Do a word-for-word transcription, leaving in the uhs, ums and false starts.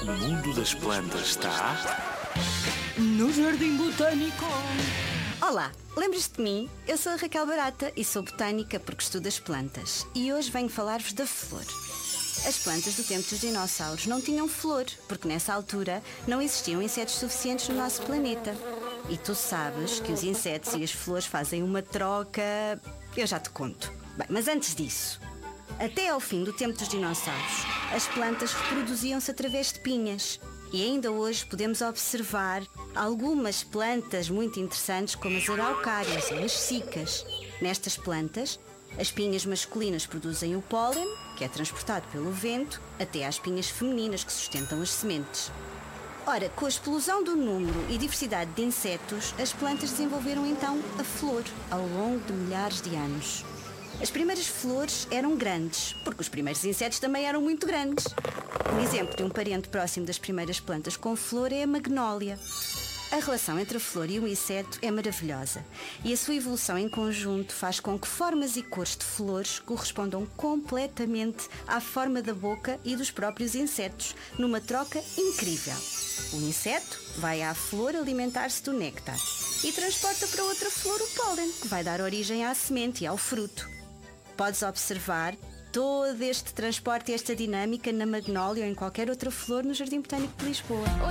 O mundo das plantas está no Jardim Botânico. Olá, lembras-te de mim? Eu sou a Raquel Barata e sou botânica porque estudo as plantas. E hoje venho falar-vos da flor. As plantas do tempo dos dinossauros não tinham flor, porque nessa altura não existiam insetos suficientes no nosso planeta. E tu sabes que os insetos e as flores fazem uma troca... Eu já te conto. Bem, mas antes disso, até ao fim do tempo dos dinossauros, as plantas reproduziam-se através de pinhas. E ainda hoje podemos observar algumas plantas muito interessantes, como as araucárias ou as cicas. Nestas plantas, as pinhas masculinas produzem o pólen, que é transportado pelo vento, até às pinhas femininas que sustentam as sementes. Ora, com a explosão do número e diversidade de insetos, as plantas desenvolveram então a flor ao longo de milhares de anos. As primeiras flores eram grandes, porque os primeiros insetos também eram muito grandes. Um exemplo de um parente próximo das primeiras plantas com flor é a magnólia. A relação entre a flor e o inseto é maravilhosa e a sua evolução em conjunto faz com que formas e cores de flores correspondam completamente à forma da boca e dos próprios insetos, numa troca incrível. O inseto vai à flor alimentar-se do néctar e transporta para outra flor o pólen, que vai dar origem à semente e ao fruto. Podes observar todo este transporte e esta dinâmica na magnólia ou em qualquer outra flor no Jardim Botânico de Lisboa.